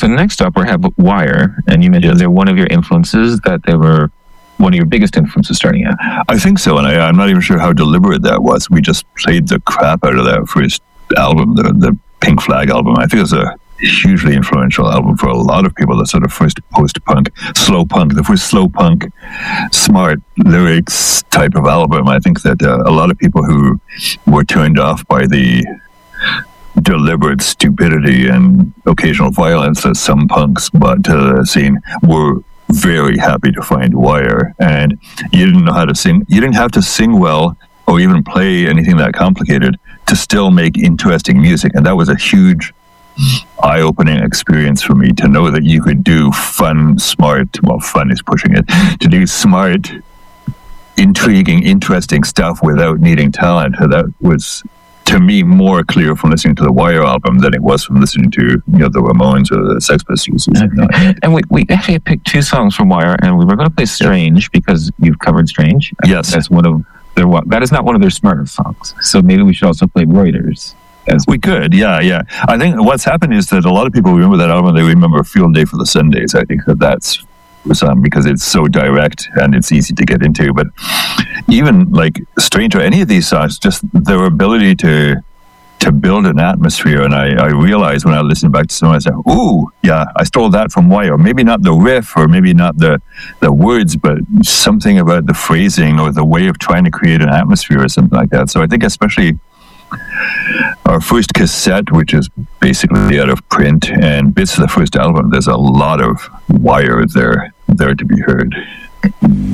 So next up, we have Wire, and you mentioned they're one of your influences, that they were one of your biggest influences starting out. I think so, and I'm not even sure how deliberate that was. We just played the crap out of that first album, the Pink Flag album. I think it was a hugely influential album for a lot of people. The sort of first post-punk, slow punk, the first slow punk, smart lyrics type of album. I think that a lot of people who were turned off by the deliberate stupidity and occasional violence that some punks brought to the scene were very happy to find Wire. And you didn't know how to sing. You didn't have to sing well or even play anything that complicated to still make interesting music. And that was a huge eye-opening experience for me, to know that you could do fun, smart, well, fun is pushing it, to do smart, intriguing, interesting stuff without needing talent. That was, to me, more clear from listening to the Wire album than it was from listening to, the Ramones or the Sex Pistols or something like that. And we actually picked 2 songs from Wire, and we were going to play Strange because you've covered Strange. Yes. That's that is not one of their smarter songs. So maybe we should also play Reuters. We could, yeah. I think what's happened is that a lot of people remember that album. They remember Field Day for the Sundays. I think that's because it's so direct and it's easy to get into. But even like Strange or any of these songs, just their ability to build an atmosphere. And I realized when I listened back to some, I said, "Ooh, yeah, I stole that from Wire." Maybe not the riff, or maybe not the words, but something about the phrasing or the way of trying to create an atmosphere or something like that. So I think especially our first cassette, which is basically out of print, and bits of the first album, there's a lot of Wire there to be heard.